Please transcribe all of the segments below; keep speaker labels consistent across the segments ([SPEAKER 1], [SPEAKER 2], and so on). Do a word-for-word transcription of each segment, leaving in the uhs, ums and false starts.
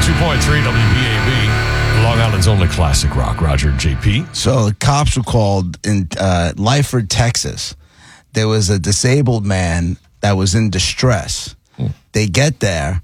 [SPEAKER 1] two point three W B A B, Long Island's only classic rock. Roger and J P.
[SPEAKER 2] So the cops were called in uh, Lyford, Texas. There was a disabled man that was in distress. Hmm. They get there,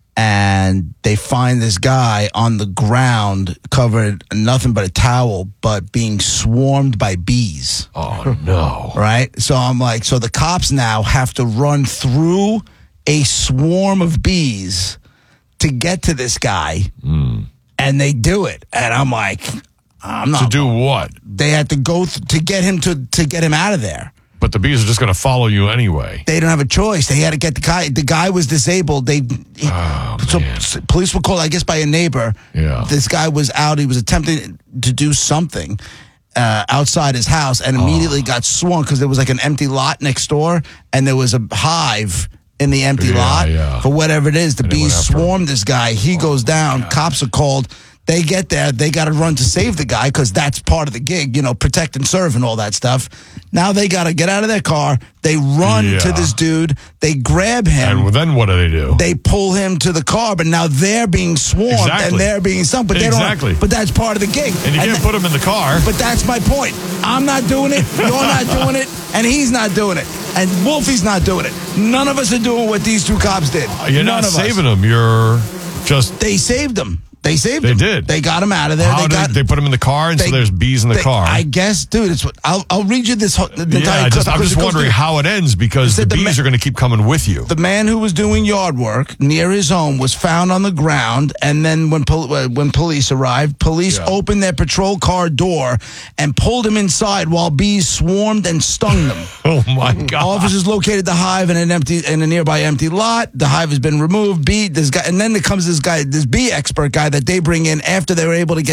[SPEAKER 2] and they find this guy on the ground, covered in nothing but a towel, but being swarmed by bees.
[SPEAKER 1] Oh, no.
[SPEAKER 2] Right? So I'm like, so the cops now have to run through a swarm of bees to get to this guy,
[SPEAKER 1] mm.
[SPEAKER 2] and they do it. And I'm like, I'm not.
[SPEAKER 1] To do what?
[SPEAKER 2] They had to go th- to get him to, to get him out of there.
[SPEAKER 1] But the bees are just going to follow you anyway.
[SPEAKER 2] They don't have a choice. They had to get the guy. The guy was disabled. They
[SPEAKER 1] oh,
[SPEAKER 2] so
[SPEAKER 1] man.
[SPEAKER 2] police were called, I guess, by a neighbor.
[SPEAKER 1] Yeah.
[SPEAKER 2] This guy was out. He was attempting to do something uh, outside his house, and immediately oh. got swung because there was like an empty lot next door, and there was a hive in the empty
[SPEAKER 1] yeah,
[SPEAKER 2] lot
[SPEAKER 1] yeah.
[SPEAKER 2] for whatever it is. The
[SPEAKER 1] and
[SPEAKER 2] bees swarmed this guy. He
[SPEAKER 1] oh,
[SPEAKER 2] goes down.
[SPEAKER 1] God.
[SPEAKER 2] Cops are called. They get there. They got to run to save the guy because that's part of the gig, you know, protect and serve and all that stuff. Now they got to get out of their car. They run
[SPEAKER 1] yeah.
[SPEAKER 2] to this dude. They grab him.
[SPEAKER 1] And then what do they do?
[SPEAKER 2] They pull him to the car, but now they're being swarmed
[SPEAKER 1] exactly.
[SPEAKER 2] and they're being stung. But they
[SPEAKER 1] exactly.
[SPEAKER 2] don't. But that's part of the gig.
[SPEAKER 1] And you
[SPEAKER 2] and
[SPEAKER 1] can't
[SPEAKER 2] th-
[SPEAKER 1] put him in the car.
[SPEAKER 2] But that's my point. I'm not doing it. You're not doing it. And he's not doing it. And Wolfie's not doing it. None of us are doing what these two cops did.
[SPEAKER 1] You're
[SPEAKER 2] None
[SPEAKER 1] not
[SPEAKER 2] of
[SPEAKER 1] saving
[SPEAKER 2] us.
[SPEAKER 1] him. You're just...
[SPEAKER 2] They saved him. They saved
[SPEAKER 1] they
[SPEAKER 2] him.
[SPEAKER 1] They did.
[SPEAKER 2] They got him out of there.
[SPEAKER 1] How
[SPEAKER 2] they,
[SPEAKER 1] did
[SPEAKER 2] got,
[SPEAKER 1] they put him in the car, and
[SPEAKER 2] they,
[SPEAKER 1] so there's bees in the
[SPEAKER 2] they,
[SPEAKER 1] car.
[SPEAKER 2] I guess, dude. It's what I'll, I'll read you this. The
[SPEAKER 1] yeah,
[SPEAKER 2] entire
[SPEAKER 1] I just,
[SPEAKER 2] clip
[SPEAKER 1] I'm just wondering
[SPEAKER 2] through.
[SPEAKER 1] how it ends because the, the bees ma- are going to keep coming with you.
[SPEAKER 2] The man who was doing yard work near his home was found on the ground, and then when pol- uh, when police arrived, police
[SPEAKER 1] yeah.
[SPEAKER 2] opened their patrol car door and pulled him inside while bees swarmed and stung them.
[SPEAKER 1] Oh my God!
[SPEAKER 2] Officers located the hive in an empty in a nearby empty lot. The hive has been removed. Bee, this guy, and then there comes this guy, this bee expert guy that they bring in after they were able to get